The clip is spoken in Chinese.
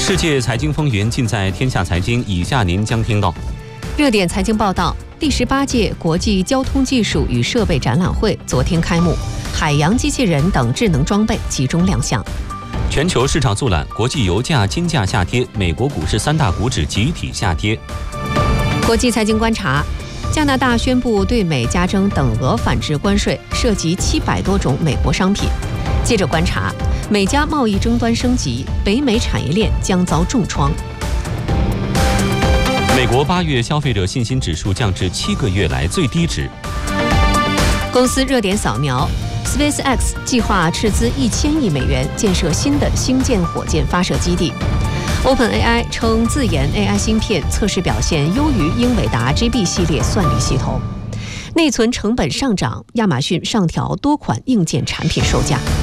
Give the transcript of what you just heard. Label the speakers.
Speaker 1: 世界财经风云尽在天下财经，以下您将听到：
Speaker 2: 热点财经报道，第18届国际交通技术与设备展览会昨天开幕，海洋机器人等智能装备集中亮相。
Speaker 1: 全球市场速览，国际油价、金价下跌，美国股市3大股指集体下跌。
Speaker 2: 国际财经观察，加拿大宣布对美加征等额反制关税，涉及700多种美国商品。记者观察，美加贸易争端升级，北美产业链将遭重创。
Speaker 1: 美国8月消费者信心指数降至7个月来最低值。
Speaker 2: 公司热点扫描 ，SpaceX 计划斥资1000亿美元建设新的星舰火箭发射基地。OpenAI 称自研 AI 芯片测试表现优于英伟达 GB 系列算力系统。内存成本上涨，亚马逊上调多款硬件产品售价。